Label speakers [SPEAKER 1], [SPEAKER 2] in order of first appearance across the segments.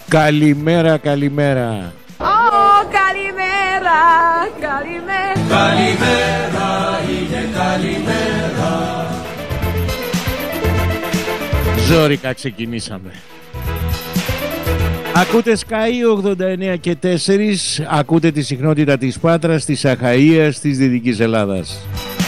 [SPEAKER 1] Καλημέρα, καλημέρα.
[SPEAKER 2] Καλημέρα, καλημέρα.
[SPEAKER 3] Καλημέρα, είναι καλημέρα.
[SPEAKER 1] Ζόρικα ξεκινήσαμε. Ακούτε Sky 89 και 4. Ακούτε τη συχνότητα της Πάτρας, της Αχαΐας, της Δυτικής Ελλάδας.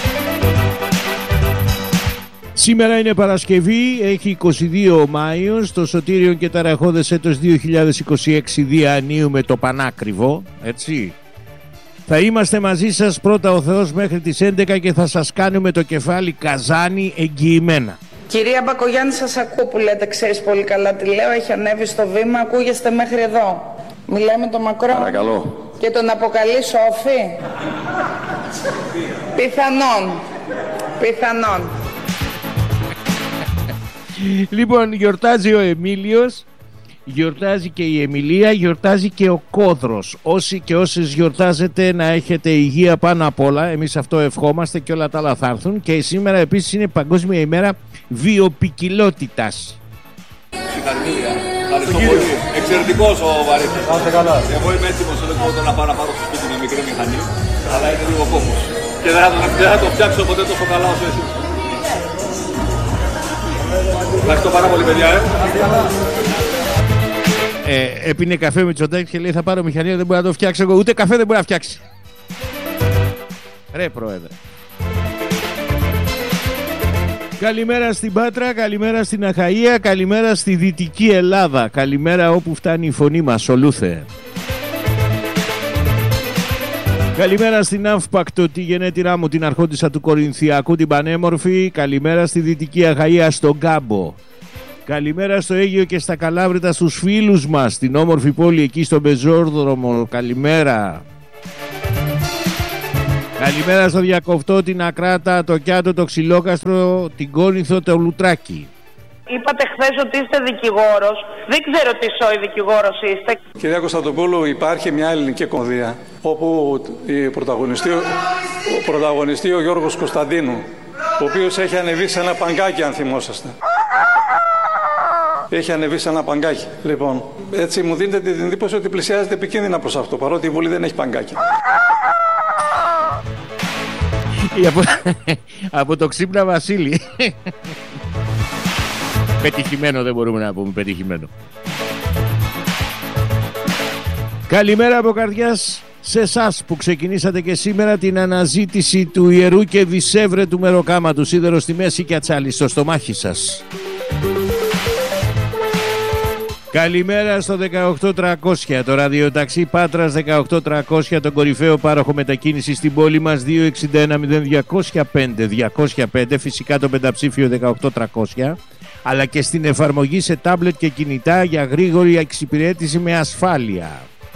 [SPEAKER 1] Σήμερα είναι Παρασκευή, έχει 22 Μάιος, το σωτήριον και ταραχώδες έτος 2026 διανύουμε το πανάκριβο, έτσι. Θα είμαστε μαζί σας πρώτα ο Θεός μέχρι τις 11 και θα σας κάνουμε το κεφάλι καζάνι εγγυημένα.
[SPEAKER 4] Κυρία Μπακογιάννη, σας ακούω που λέτε, ξέρεις πολύ καλά τι λέω, έχει ανέβει στο βήμα, ακούγεστε μέχρι εδώ. Μιλάει με τον Μακρό.
[SPEAKER 5] Παρακαλώ.
[SPEAKER 4] Και τον αποκαλεί Σόφη. Πιθανόν.
[SPEAKER 1] Λοιπόν, γιορτάζει ο Εμίλιος, γιορτάζει και η Εμιλία, γιορτάζει και ο Κόδρος. Όσοι και όσες γιορτάζετε να έχετε υγεία πάνω απ' όλα, εμείς αυτό ευχόμαστε και όλα τα άλλα θα έρθουν. Και σήμερα επίσης είναι Παγκόσμια ημέρα βιοποικιλότητας.
[SPEAKER 5] Συγχαρητήρια. Ευχαριστώ πολύ. Εξαιρετικός ο Βαρύθμος. Άστε καλά. Εγώ είμαι έτοιμος να πάω να πάρω στο σπίτι μια μικρή μηχανή, αλλά είναι λίγο κόμπος. Και δεν θα το φτιάξω ποτέ τόσο καλά όσο εσείς. Ευχαριστώ πάρα πολύ, παιδιά.
[SPEAKER 1] Έπινε καφέ με Τσοτάκη και λέει θα πάρω μηχανή, δεν μπορώ να το φτιάξω εγώ. Ούτε καφέ δεν μπορεί να φτιάξει. Ρε πρόεδρε. Καλημέρα στην Πάτρα, καλημέρα στην Αχαΐα, καλημέρα στη Δυτική Ελλάδα. Καλημέρα όπου φτάνει η φωνή μας, ολούθε. Καλημέρα στην Αύπακτο, τη γενέτειρά μου, την αρχόντισσα του Κορινθιακού, την πανέμορφη. Καλημέρα στη Δυτική Αχαΐα, στον Κάμπο. Καλημέρα στο Αίγυο και στα Καλάβρητα στους φίλους μας, την όμορφη πόλη εκεί στον Πεζόρδρομο. Καλημέρα. Καλημέρα στο Διακοφτό, την Ακράτα, το Κιάτο, το Ξυλόκαστρο, την Κόνηθο, το Λουτράκι.
[SPEAKER 4] Είπατε χθες ότι είστε δικηγόρος. Δεν ξέρω τι σόι δικηγόρος είστε.
[SPEAKER 6] Κυρία Κωνσταντοπούλου, υπάρχει μια ελληνική κομμωδία όπου πρωταγωνιστεί ο Γιώργος Κωνσταντίνου, ο οποίος έχει ανεβεί σε ένα παγκάκι, αν θυμόσαστε. Έχει ανεβεί σε ένα παγκάκι. Λοιπόν, έτσι μου δίνετε την εντύπωση ότι πλησιάζεται επικίνδυνα προς αυτό, παρότι η Βουλή δεν έχει παγκάκι.
[SPEAKER 1] Από το Ξύπνα Βασίλη. Πετυχημένο, δεν μπορούμε να πούμε πετυχημένο. Καλημέρα από καρδιάς σε εσάς που ξεκινήσατε και σήμερα την αναζήτηση του ιερού και δισεύρετου μεροκάματου, σίδερο στη μέση και ατσάλι στο στομάχι σας. Καλημέρα στο 18300, το ραδιοταξί Πάτρας 18300, τον κορυφαίο πάροχο μετακίνηση στην πόλη μας, 261-0205-205, φυσικά το πενταψήφιο 18300, αλλά και στην εφαρμογή σε τάμπλετ και κινητά για γρήγορη εξυπηρέτηση με ασφάλεια.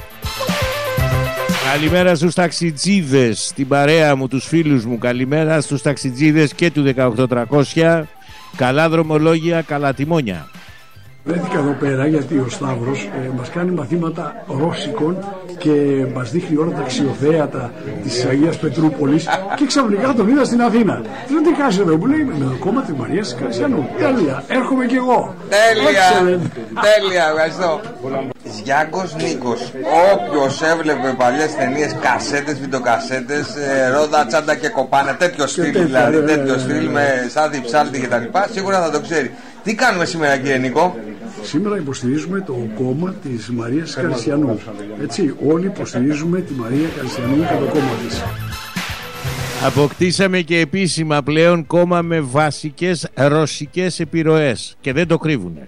[SPEAKER 1] Καλημέρα στους ταξιτζίδες, την παρέα μου, τους φίλους μου. Καλημέρα στους ταξιτζίδες και του 18300. Καλά δρομολόγια, καλά τιμόνια.
[SPEAKER 7] Βρέθηκα εδώ πέρα γιατί ο Σταύρος μας κάνει μαθήματα ρώσικων και μας δείχνει όλα τα αξιοθέατα της Αγίας Πετρούπολης και ξαφνικά τον είδα στην Αθήνα. Λέω τι κάνεις εδώ, μου λέει με το κόμμα της Μαρίας Καρσιανού. Τέλεια, έρχομαι κι εγώ.
[SPEAKER 8] Τέλεια, ευχαριστώ. Γιάκος Νίκος. Όποιος έβλεπε παλιές ταινίες, κασέτες, βιντεοκασέτες, ρόδα, τσάντα και κοπάνα, τέτοιο στυλ δηλαδή, τέτοιο στυλ με σάδι, ψάλτη κτλ. Σίγουρα θα το ξέρει. Τι κάνουμε σήμερα, κύριε Νίκο?
[SPEAKER 7] Σήμερα υποστηρίζουμε το κόμμα της Μαρίας Καρσιανού. Έτσι, όλοι υποστηρίζουμε τη Μαρία Καρσιανού και το κόμμα της.
[SPEAKER 1] Αποκτήσαμε και επίσημα πλέον κόμμα με βασικές ρωσικές επιρροές και δεν το κρύβουνε.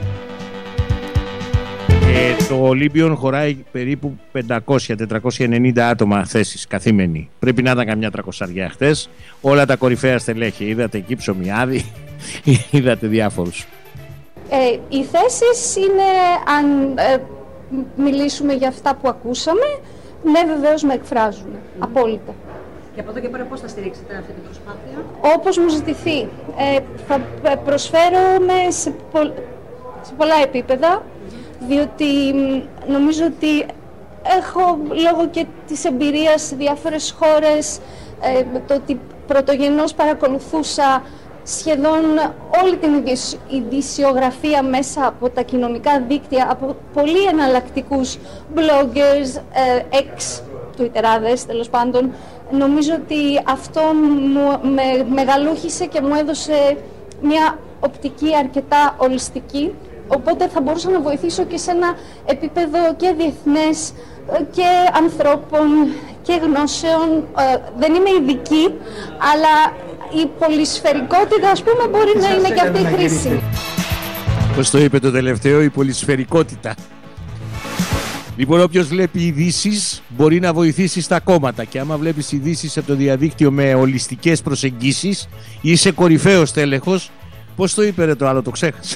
[SPEAKER 1] Και το Ολύμπιον χωράει περίπου 500-490 άτομα θέσεις καθήμενοι. Πρέπει να ήταν καμιά 300 χτες. Όλα τα κορυφαία στελέχη. Είδατε εκεί Ψωμιάδη, είδατε διάφορους.
[SPEAKER 9] Οι θέσεις είναι, αν μιλήσουμε για αυτά που ακούσαμε, ναι, βεβαίως με εκφράζουν. Απόλυτα.
[SPEAKER 2] Και από εδώ και πέρα πώς θα στηρίξετε αυτή την προσπάθεια?
[SPEAKER 9] Όπως μου ζητηθεί. Θα προσφέρομαι σε πολλά επίπεδα, διότι νομίζω ότι έχω λόγω και της εμπειρίας σε διάφορες χώρες, το ότι πρωτογενώς παρακολουθούσα σχεδόν όλη την ειδησιογραφία μέσα από τα κοινωνικά δίκτυα, από πολύ εναλλακτικούς bloggers, ex-τουιτεράδες τέλος πάντων. Νομίζω ότι αυτό με μεγαλούχησε και μου έδωσε μια οπτική αρκετά ολιστική, οπότε θα μπορούσα να βοηθήσω και σε ένα επίπεδο και διεθνές και ανθρώπων και γνώσεων. Δεν είμαι ειδική, αλλά η πολυσφαιρικότητα, ας πούμε, μπορεί να είναι και αυτή χρήσιμη.
[SPEAKER 1] Πώς το είπε το τελευταίο, η πολυσφαιρικότητα. Λοιπόν, όποιος βλέπει ειδήσεις μπορεί να βοηθήσει στα κόμματα, και άμα βλέπεις ειδήσεις από το διαδίκτυο με ολιστικές προσεγγίσεις, είσαι κορυφαίος τέλεχος. Πώς το είπε ρε το άλλο, το ξέχασα.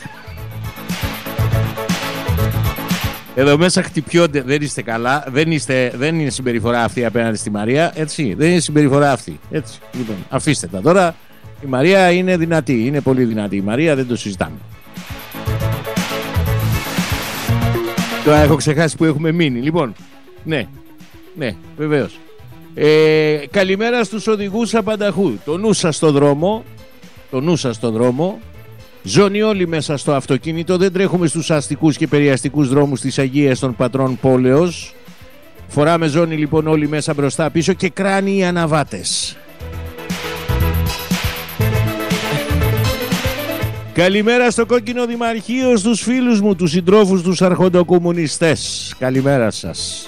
[SPEAKER 1] Εδώ μέσα χτυπιόνται, δεν είστε καλά, δεν είναι συμπεριφορά αυτή απέναντι στη Μαρία, έτσι, δεν είναι συμπεριφορά αυτή, έτσι. Λοιπόν, αφήστε τα τώρα, η Μαρία είναι δυνατή, είναι πολύ δυνατή η Μαρία, δεν το συζητάμε. Τώρα έχω ξεχάσει που έχουμε μείνει, λοιπόν, ναι, βεβαίως. Καλημέρα στους οδηγούς απανταχού, το νου σας στο δρόμο, ζώνη όλοι μέσα στο αυτοκίνητο, δεν τρέχουμε στους αστικούς και περιαστικούς δρόμους της Αγίας των Πατρών Πόλεως. Φοράμε ζώνη λοιπόν όλοι μέσα μπροστά πίσω και κράνοι οι αναβάτες. Καλημέρα στο κόκκινο δημαρχείο, στους φίλους μου, τους συντρόφους, τους αρχοντοκομμουνιστές. Καλημέρα σας.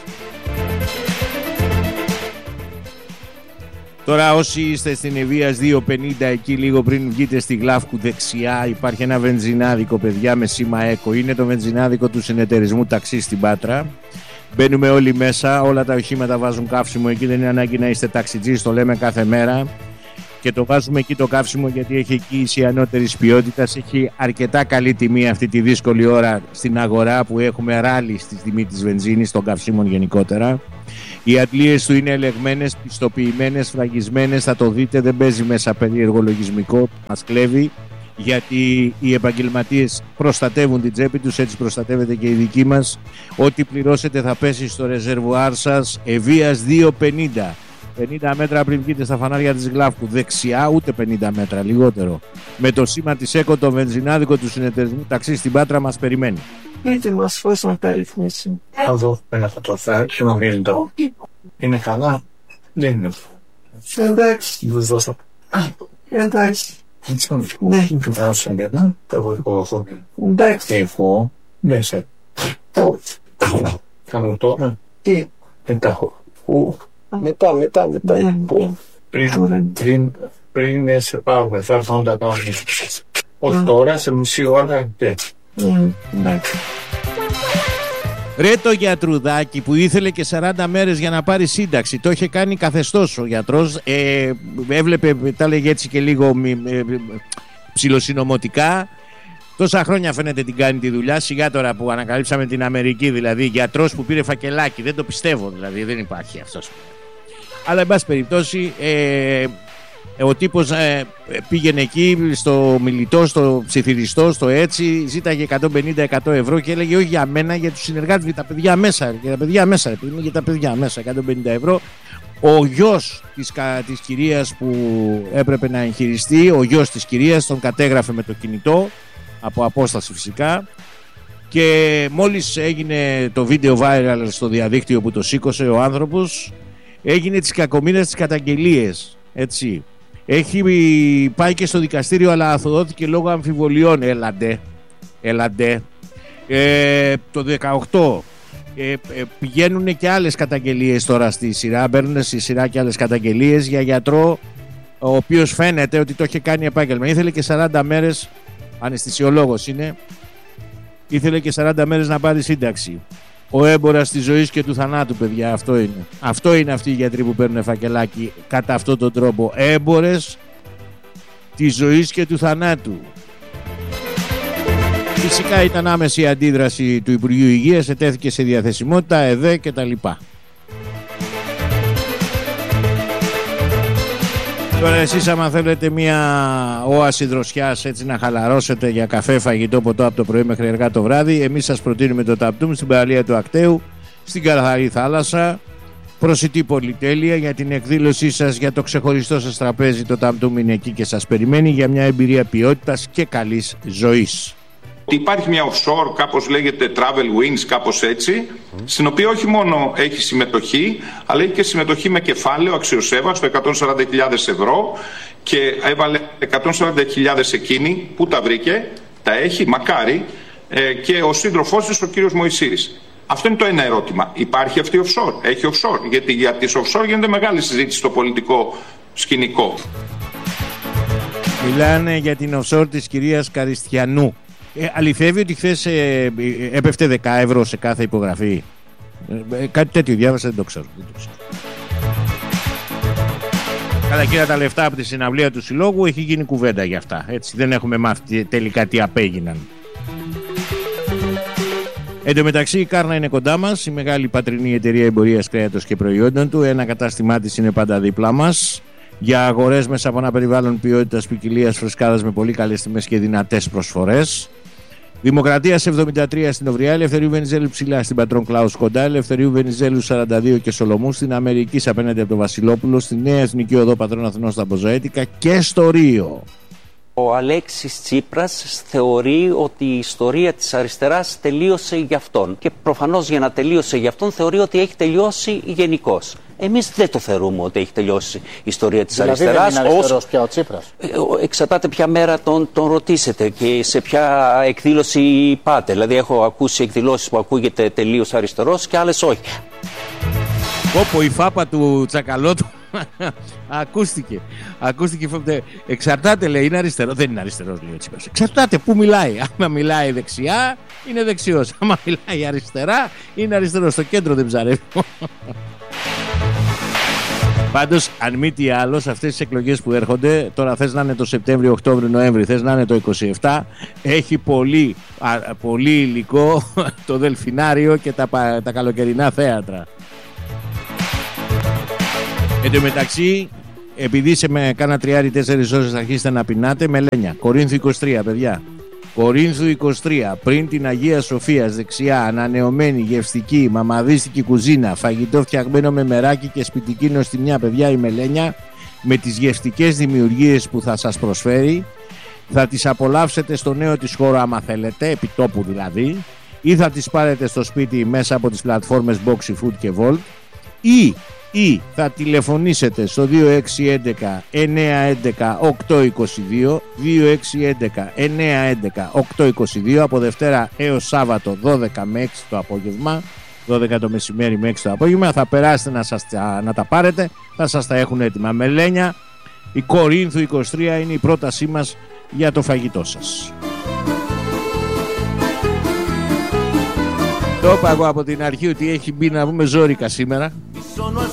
[SPEAKER 1] Τώρα όσοι είστε στην Ευβοίας 250, εκεί λίγο πριν βγείτε στη Γλάφκου δεξιά, υπάρχει ένα βενζινάδικο, παιδιά, με σήμα ΕΚΟ. Είναι το βενζινάδικο του συνεταιρισμού ταξί στην Πάτρα. Μπαίνουμε όλοι μέσα, όλα τα οχήματα βάζουν καύσιμο εκεί, δεν είναι ανάγκη να είστε ταξιτζής, το λέμε κάθε μέρα. Και το βάζουμε εκεί το καύσιμο γιατί έχει εκεί ανώτερης ποιότητας, έχει αρκετά καλή τιμή αυτή τη δύσκολη ώρα στην αγορά που έχουμε ράλι στη τιμή της βενζίνης, των καυσίμων γενικότερα. Οι αντλίες του είναι ελεγμένες, πιστοποιημένες, φραγισμένες, θα το δείτε, δεν παίζει μέσα περίεργο λογισμικό, μας κλέβει, γιατί οι επαγγελματίες προστατεύουν την τσέπη τους, έτσι προστατεύεται και η δική μας. Ό,τι πληρώσετε θα πέσει στο ρεζερβουάρ σας. Ευβοίας 250. 50 μέτρα πριν βγείτε στα φανάρια της Γλάφκου δεξιά, ούτε 50 μέτρα, λιγότερο. Με το σήμα της ΕΚΟ, το βενζινάδικο του συνεταιρισμού ταξί στην Πάτρα μας περιμένει.
[SPEAKER 10] Έτοιμος, πώς να περίθμιση. Εδώ πέρα θα το φέρω και νομίζω το. Είναι καλά. Δεν είναι. Εντάξει. Vous δώσω. Εντάξει. Ναι. Θα σου εγκατά. Θα βοηθώ. Εντάξει. Εγώ. Μέσα. Κάνω τώρα. Τι. Δεν τα έχω. Μετά. Πριν σε πάρουμε, θα έρθουν τα κάνουμε. Όχι τώρα, σε μισή ώρα. Εντάξει.
[SPEAKER 1] Ρε το γιατρουδάκι που ήθελε και 40 μέρες για να πάρει σύνταξη, το είχε κάνει καθεστώς ο γιατρός, έβλεπε, τα λέγε έτσι και λίγο ψιλοσυνωμοτικά. Τόσα χρόνια φαίνεται την κάνει τη δουλειά, σιγά τώρα που ανακαλύψαμε την Αμερική, δηλαδή γιατρός που πήρε φακελάκι, δεν το πιστεύω, δηλαδή δεν υπάρχει αυτός. Αλλά εν πάση περιπτώσει ο τύπος πήγαινε εκεί στο μιλητό, στο ψιθυριστό, στο έτσι, ζήταγε 150-100 ευρώ και έλεγε όχι για μένα, για τους συνεργάτες, για τα παιδιά μέσα, για τα παιδιά μέσα 150 ευρώ. Ο γιος της κυρίας που έπρεπε να εγχειριστεί, ο γιος της κυρίας τον κατέγραφε με το κινητό, από απόσταση φυσικά, και μόλις έγινε το βίντεο viral στο διαδίκτυο που το σήκωσε ο άνθρωπος, έγινε τις κακομοίρες τις καταγγελίες, έτσι. Έχει πάει και στο δικαστήριο, αλλά αθωώθηκε λόγω αμφιβολιών. Έλαντε. Το 18 πηγαίνουν και άλλες καταγγελίες τώρα στη σειρά, μπαίνουν στη σειρά και άλλες καταγγελίες για γιατρό ο οποίος φαίνεται ότι το είχε κάνει επάγγελμα. Ήθελε και 40 μέρες, αναισθησιολόγος είναι, ήθελε και 40 μέρες να πάρει σύνταξη. Ο έμπορας της ζωής και του θανάτου, παιδιά, αυτό είναι. Αυτό είναι αυτοί οι γιατροί που παίρνουν φακελάκι κατά αυτόν τον τρόπο. Έμπορες της ζωής και του θανάτου. Φυσικά ήταν άμεση η αντίδραση του Υπουργείου Υγείας, ετέθηκε σε διαθεσιμότητα, ΕΔΕ και τα λοιπά. Τώρα εσείς άμα θέλετε μια όαση δροσιάς, έτσι να χαλαρώσετε για καφέ, φαγητό, ποτό από το πρωί μέχρι αργά το βράδυ, εμείς σας προτείνουμε το Ταπτούμ στην παραλία του Ακταίου, στην καθαρή θάλασσα. προσιτή πολυτέλεια για την εκδήλωσή σας, για το ξεχωριστό σας τραπέζι. Το Ταμτούμ είναι εκεί και σας περιμένει για μια εμπειρία ποιότητας και καλής ζωής.
[SPEAKER 11] Υπάρχει μια offshore, κάπως λέγεται Travel Wings, κάπως έτσι, στην οποία όχι μόνο έχει συμμετοχή, αλλά έχει και συμμετοχή με κεφάλαιο αξιοσέβαστο 140.000 ευρώ και έβαλε 140.000 εκείνη που τα βρήκε, τα έχει, μακάρι, και ο σύντροφός της ο κύριος Μωυσής. Αυτό είναι το ένα ερώτημα. Υπάρχει αυτή offshore? Έχει offshore? Γιατί για τις offshore γίνεται μεγάλη συζήτηση στο πολιτικό σκηνικό.
[SPEAKER 1] Μιλάνε για την offshore της κυρίας Καριστιανού. Αληθεύει ότι χθες έπεφτε 10 ευρώ σε κάθε υπογραφή? Κάτι τέτοιο διάβασα, δεν το ξέρω. Κατά κύρα τα λεφτά από τη συναυλία του Συλλόγου έχει γίνει κουβέντα για αυτά. Έτσι, δεν έχουμε μάθει τελικά τι απέγιναν. Εν τω μεταξύ η Κάρνα είναι κοντά μας, η μεγάλη πατρινή εταιρεία εμπορίας κρέατος και προϊόντων του. Ένα κατάστημά της είναι πάντα δίπλα μας για αγορές μέσα από ένα περιβάλλον ποιότητας, ποικιλίας, φρεσκάδας με πολύ καλές τιμές και δυνατές προσφορές. Δημοκρατίας 73 στην Οβριά, Ελευθερίου Βενιζέλου ψηλά στην Πατρών Κλάους κοντά, Ελευθερίου Βενιζέλου 42 και Σολομού στην Αμερική απέναντι από το Βασιλόπουλο, στη Νέα Εθνική Οδό Πατρών Αθηνών στα Μποζαέτικα και στο Ρίο.
[SPEAKER 12] Ο Αλέξης Τσίπρας θεωρεί ότι η ιστορία της αριστεράς τελείωσε για αυτόν και προφανώς για να τελείωσε για αυτόν θεωρεί ότι έχει τελειώσει γενικώς. Εμείς δεν το θεωρούμε ότι έχει τελειώσει η ιστορία της αριστεράς.
[SPEAKER 13] Δεν είναι αριστερός πια ο Τσίπρας.
[SPEAKER 12] Εξαρτάται ποια μέρα τον ρωτήσετε και σε ποια εκδήλωση πάτε. Δηλαδή έχω ακούσει εκδηλώσεις που ακούγεται τελείως αριστερός και άλλες όχι.
[SPEAKER 1] Όπου η φάπα του Τσακαλώτου ακούστηκε. Εξαρτάται, λέει, είναι αριστερό. Δεν είναι αριστερός, λέει ο Τσίπρας. Εξαρτάται πού μιλάει. Άμα μιλάει δεξιά, είναι δεξιός. Άμα μιλάει αριστερά, είναι αριστερός. Στο κέντρο δεν ψαρεύει. Πάντως, αν μη τι άλλο, σε αυτές τις εκλογές που έρχονται, τώρα θες να είναι το Σεπτέμβριο, Οκτώβριο, Νοέμβριο, θες να είναι το 27, έχει πολύ υλικό το Δελφινάριο και τα καλοκαιρινά θέατρα. Εν τω μεταξύ, επειδή σε με κάνα 3-4 ώρες θα αρχίσετε να πεινάτε, Μελένια, Κορίνθου 23, παιδιά. Κορίνθου 23, πριν την Αγία Σοφίας, δεξιά, ανανεωμένη, γευστική, μαμαδίστικη κουζίνα, φαγητό φτιαγμένο με μεράκι και σπιτική νοστιμιά, παιδιά, η Μελένια, με τις γευστικές δημιουργίες που θα σας προσφέρει, θα τις απολαύσετε στο νέο της χώρο άμα θέλετε, επιτόπου δηλαδή, ή θα τις πάρετε στο σπίτι μέσα από τις πλατφόρμες Boxy Food και Volt, ή θα τηλεφωνήσετε στο 2611 911 822 2611 911 822 από Δευτέρα έως Σάββατο 12 με 6 το απόγευμα, 12 το μεσημέρι με 6 το απόγευμα. Θα περάσετε να τα πάρετε, θα σας τα έχουν έτοιμα. Μελένια, η Κορίνθου 23 είναι η πρότασή μας για το φαγητό σας. Το είπα εγώ από την αρχή ότι έχει μπει να πούμε ζόρικα σήμερα.